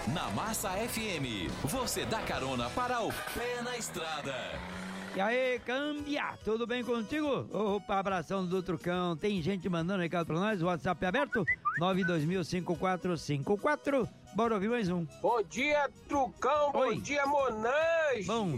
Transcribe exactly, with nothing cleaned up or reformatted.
Na Massa F M, você dá carona para o pé na estrada. E aí, Câmbia, tudo bem contigo? Opa, abração do Trucão. Tem gente mandando recado pra nós, o WhatsApp é aberto, nove dois mil cinco quatro cinco quatro. Bora ouvir mais um. Bom dia, Trucão. Oi. Bom dia, Monange. Bom